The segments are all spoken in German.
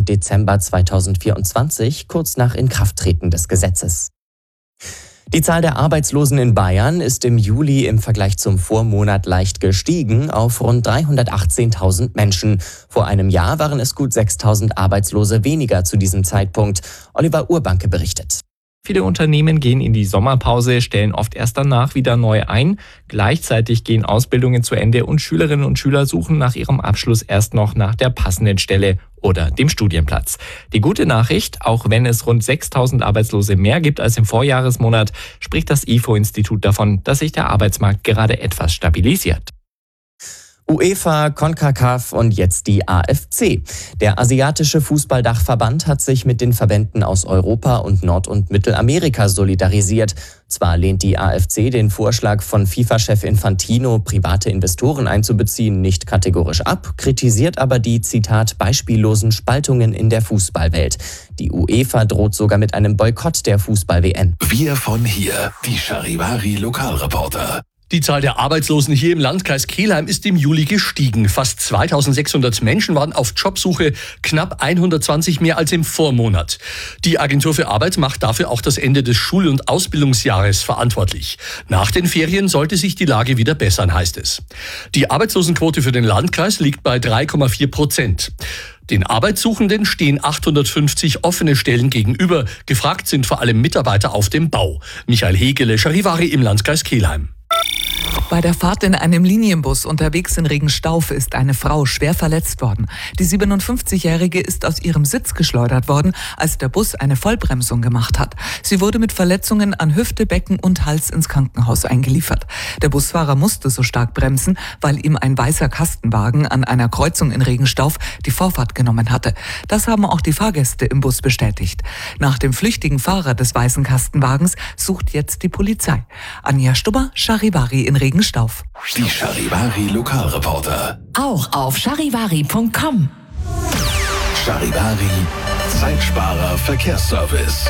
Dezember 2024, kurz nach Inkrafttreten des Gesetzes. Die Zahl der Arbeitslosen in Bayern ist im Juli im Vergleich zum Vormonat leicht gestiegen auf rund 318.000 Menschen. Vor einem Jahr waren es gut 6.000 Arbeitslose weniger zu diesem Zeitpunkt. Oliver Urbanke berichtet. Viele Unternehmen gehen in die Sommerpause, stellen oft erst danach wieder neu ein. Gleichzeitig gehen Ausbildungen zu Ende und Schülerinnen und Schüler suchen nach ihrem Abschluss erst noch nach der passenden Stelle oder dem Studienplatz. Die gute Nachricht, auch wenn es rund 6.000 Arbeitslose mehr gibt als im Vorjahresmonat, spricht das IFO-Institut davon, dass sich der Arbeitsmarkt gerade etwas stabilisiert. UEFA, CONCACAF und jetzt die AFC. Der asiatische Fußballdachverband hat sich mit den Verbänden aus Europa und Nord- und Mittelamerika solidarisiert. Zwar lehnt die AFC den Vorschlag von FIFA-Chef Infantino, private Investoren einzubeziehen, nicht kategorisch ab, kritisiert aber die, Zitat, beispiellosen Spaltungen in der Fußballwelt. Die UEFA droht sogar mit einem Boykott der Fußball-WM. Wir von hier, die Charivari Lokalreporter. Die Zahl der Arbeitslosen hier im Landkreis Kelheim ist im Juli gestiegen. Fast 2600 Menschen waren auf Jobsuche, knapp 120 mehr als im Vormonat. Die Agentur für Arbeit macht dafür auch das Ende des Schul- und Ausbildungsjahres verantwortlich. Nach den Ferien sollte sich die Lage wieder bessern, heißt es. Die Arbeitslosenquote für den Landkreis liegt bei 3,4%. Den Arbeitssuchenden stehen 850 offene Stellen gegenüber. Gefragt sind vor allem Mitarbeiter auf dem Bau. Michael Hegele, Charivari im Landkreis Kelheim. Bei der Fahrt in einem Linienbus unterwegs in Regenstauf ist eine Frau schwer verletzt worden. Die 57-Jährige ist aus ihrem Sitz geschleudert worden, als der Bus eine Vollbremsung gemacht hat. Sie wurde mit Verletzungen an Hüfte, Becken und Hals ins Krankenhaus eingeliefert. Der Busfahrer musste so stark bremsen, weil ihm ein weißer Kastenwagen an einer Kreuzung in Regenstauf die Vorfahrt genommen hatte. Das haben auch die Fahrgäste im Bus bestätigt. Nach dem flüchtigen Fahrer des weißen Kastenwagens sucht jetzt die Polizei. Anja Stubber, Charivari in Regenstauf. Die Charivari Lokalreporter. Auch auf charivari.com. Charivari, Zeitsparer Verkehrsservice.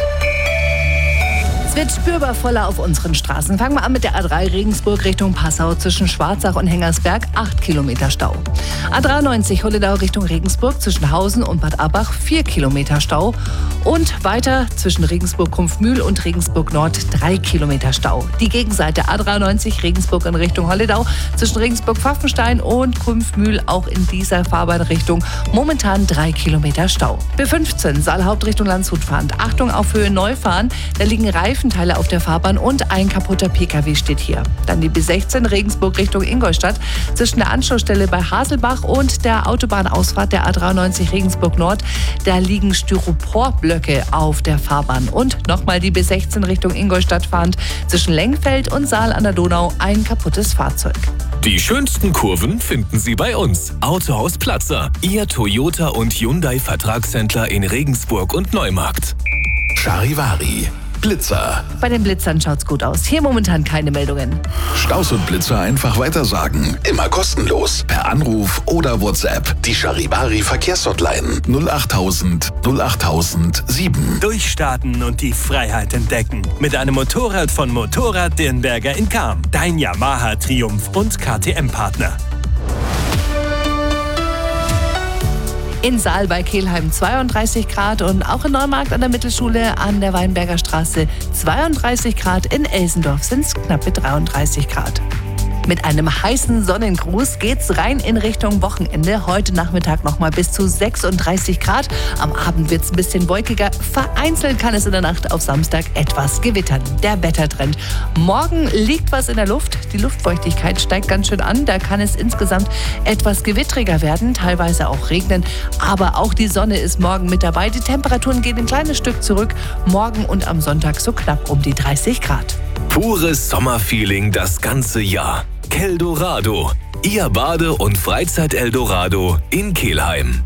Es wird spürbar voller auf unseren Straßen. Fangen wir an mit der A3 Regensburg Richtung Passau zwischen Schwarzach und Hengersberg, 8 Kilometer Stau. A93 Holledau Richtung Regensburg zwischen Hausen und Bad Abbach, 4 Kilometer Stau. Und weiter zwischen Regensburg-Kumpfmühl und Regensburg-Nord, 3 Kilometer Stau. Die Gegenseite A93 Regensburg in Richtung Holledau zwischen Regensburg-Pfaffenstein und Kumpfmühl auch in dieser Fahrbahnrichtung momentan 3 Kilometer Stau. B15 Saalhaupt Richtung Landshut fahrend. Achtung auf Höhe Neufahren, da liegen Reifenteile auf der Fahrbahn und ein kaputter PKW steht hier. Dann die B16 Regensburg Richtung Ingolstadt zwischen der Anschlussstelle bei Haselbach und der Autobahnausfahrt der A93 Regensburg Nord. Da liegen Styroporblöcke auf der Fahrbahn. Und nochmal die B16 Richtung Ingolstadt fahrend zwischen Lengfeld und Saal an der Donau ein kaputtes Fahrzeug. Die schönsten Kurven finden Sie bei uns. Autohaus Platzer, Ihr Toyota und Hyundai Vertragshändler in Regensburg und Neumarkt. Charivari, Blitzer. Bei den Blitzern schaut's gut aus. Hier momentan keine Meldungen. Staus und Blitzer einfach weitersagen. Immer kostenlos. Per Anruf oder WhatsApp. Die Charivari Verkehrshotline 08000 08007. Durchstarten und die Freiheit entdecken. Mit einem Motorrad von Motorrad Dirnberger in Cham. Dein Yamaha Triumph und KTM-Partner. In Saal bei Kelheim 32 Grad und auch in Neumarkt an der Mittelschule an der Weinberger Straße 32 Grad. In Elsendorf sind es knappe 33 Grad. Mit einem heißen Sonnengruß geht's rein in Richtung Wochenende. Heute Nachmittag nochmal bis zu 36 Grad. Am Abend wird's ein bisschen wolkiger. Vereinzelt kann es in der Nacht auf Samstag etwas gewittern. Der Wettertrend. Morgen liegt was in der Luft. Die Luftfeuchtigkeit steigt ganz schön an. Da kann es insgesamt etwas gewittriger werden, teilweise auch regnen. Aber auch die Sonne ist morgen mit dabei. Die Temperaturen gehen ein kleines Stück zurück. Morgen und am Sonntag so knapp um die 30 Grad. Pures Sommerfeeling das ganze Jahr. Keldorado, Ihr Bade- und Freizeit-Eldorado in Kelheim.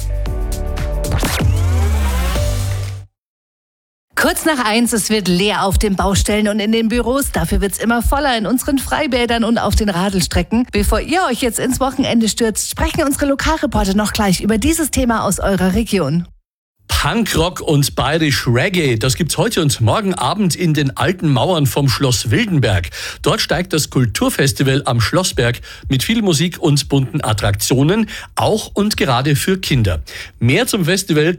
Kurz nach 1, es wird leer auf den Baustellen und in den Büros. Dafür wird's immer voller in unseren Freibädern und auf den Radelstrecken. Bevor ihr euch jetzt ins Wochenende stürzt, sprechen unsere Lokalreporter noch gleich über dieses Thema aus eurer Region. Punkrock und bayerisch Reggae, das gibt's heute und morgen Abend in den alten Mauern vom Schloss Wildenberg. Dort steigt das Kulturfestival am Schlossberg mit viel Musik und bunten Attraktionen, auch und gerade für Kinder. Mehr zum Festival